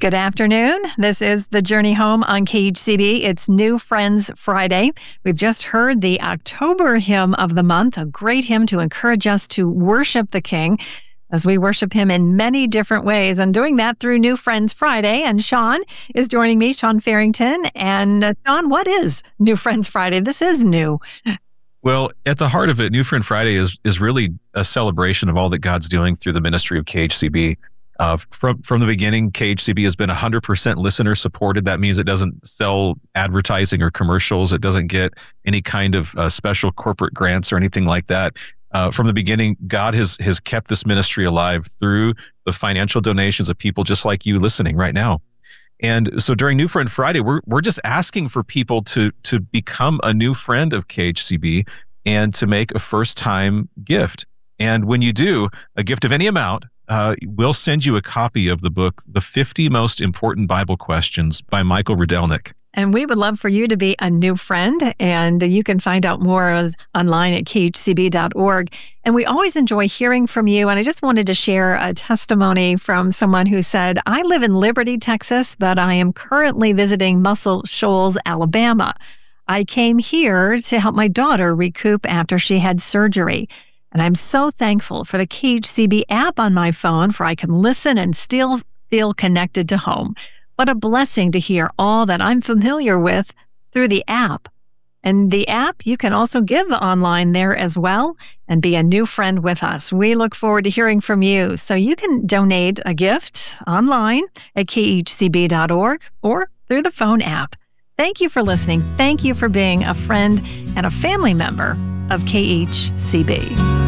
Good afternoon. This is The Journey Home on KHCB. It's New Friends Friday. We've just heard the October hymn of the month, a great hymn to encourage us to worship the King as we worship him in many different ways, and doing that through New Friends Friday. And Sean is joining me, Sean Farrington. And Sean, what is New Friends Friday? This is new. Well, at the heart of it, New Friend Friday is really a celebration of all that God's doing through the ministry of KHCB. From the beginning, KHCB has been 100% listener supported. That means it doesn't sell advertising or commercials. It doesn't get any kind of special corporate grants or anything like that. From the beginning, God has kept this ministry alive through the financial donations of people just like you listening right now. And so during New Friend Friday, we're just asking for people to become a new friend of KHCB and to make a first-time gift. And when you do, a gift of any amount, we'll send you a copy of the book, The 50 Most Important Bible Questions by Michael Rydelnik. And we would love for you to be a new friend, and you can find out more online at khcb.org. And we always enjoy hearing from you, and I just wanted to share a testimony from someone who said, I live in Liberty, Texas, but I am currently visiting Muscle Shoals, Alabama. I came here to help my daughter recoup after she had surgery. And I'm so thankful for the KHCB app on my phone, for I can listen and still feel connected to home. What a blessing to hear all that I'm familiar with through the app. And the app, you can also give online there as well and be a new friend with us. We look forward to hearing from you. So you can donate a gift online at khcb.org or through the phone app. Thank you for listening. Thank you for being a friend and a family member of KHCB.